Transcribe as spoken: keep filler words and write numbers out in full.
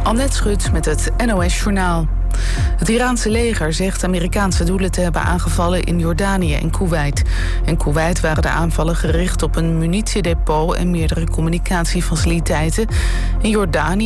Annette Schut met het N O S-journaal. Het Iraanse leger zegt Amerikaanse doelen te hebben aangevallen in Jordanië en Koeweit. In Koeweit waren de aanvallen gericht op een munitiedepot en meerdere communicatiefaciliteiten. In Jordanië